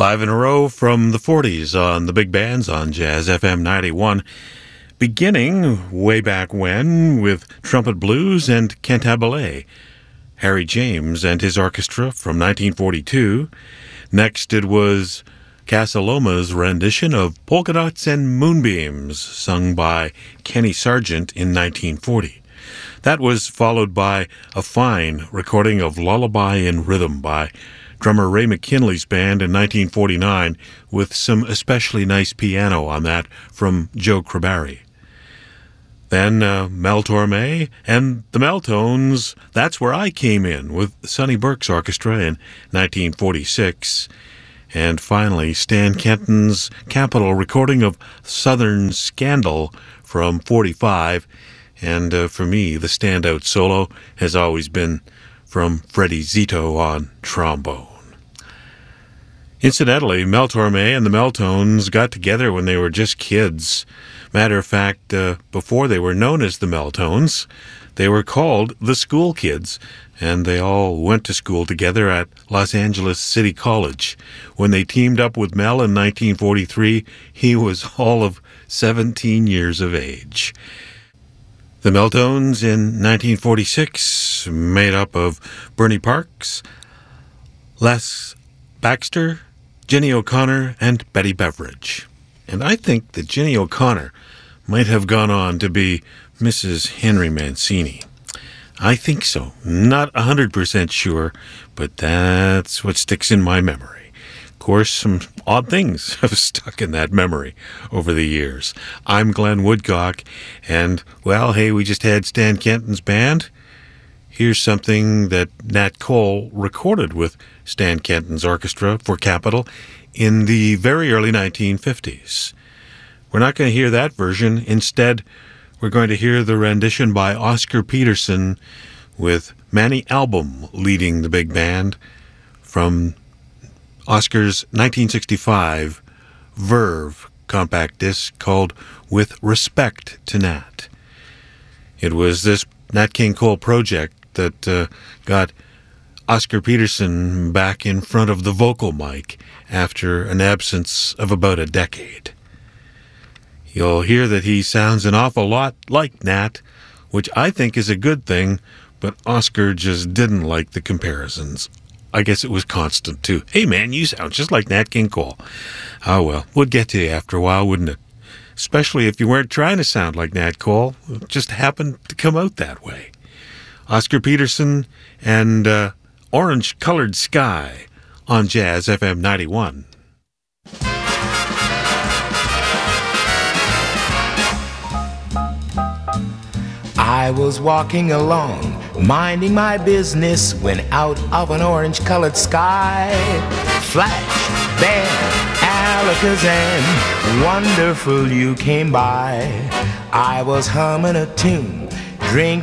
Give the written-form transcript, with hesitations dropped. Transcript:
Five in a row from the 40s on the big bands on Jazz FM 91. Beginning way back when with Trumpet Blues and Cantabile. Harry James and his orchestra from 1942. Next it was Casa Loma's rendition of Polka Dots and Moonbeams, sung by Kenny Sargent in 1940. That was followed by a fine recording of Lullaby in Rhythm by drummer Ray McKinley's band in 1949, with some especially nice piano on that from Joe Crabari. Then Mel Torme and the Meltones, That's Where I Came In, with Sonny Burke's orchestra in 1946. And finally, Stan Kenton's Capitol recording of Southern Scandal from 45. And for me, the standout solo has always been from Freddie Zito on trombone. Incidentally, Mel Torme and the Meltones got together when they were just kids. Matter of fact, before they were known as the Meltones, they were called the School Kids, and they all went to school together at Los Angeles City College. When they teamed up with Mel in 1943, he was all of 17 years of age. The Meltones in 1946, made up of Bernie Parks, Les Baxter, Jenny O'Connor, and Betty Beveridge. And I think that Jenny O'Connor might have gone on to be Mrs. Henry Mancini. I think so. Not 100% sure, but that's what sticks in my memory. Of course, some odd things have stuck in that memory over the years. I'm Glenn Woodcock, and, well, hey, we just had Stan Kenton's band. Here's something that Nat Cole recorded with Stan Kenton's orchestra for Capitol in the very early 1950s. We're not going to hear that version. Instead, we're going to hear the rendition by Oscar Peterson with Manny Album leading the big band from Oscar's 1965 Verve compact disc called With Respect to Nat. It was this Nat King Cole project that got Oscar Peterson back in front of the vocal mic after an absence of about a decade. You'll hear that he sounds an awful lot like Nat, which I think is a good thing, but Oscar just didn't like the comparisons. I guess it was constant, too. Hey, man, you sound just like Nat King Cole. Oh, well, would get to you after a while, wouldn't it? Especially if you weren't trying to sound like Nat Cole. It just happened to come out that way. Oscar Peterson and Orange Colored Sky on Jazz FM 91. I was walking along, minding my business, when out of an orange-colored sky, flash, bam, alakazam, wonderful you came by. I was humming a tune, drinking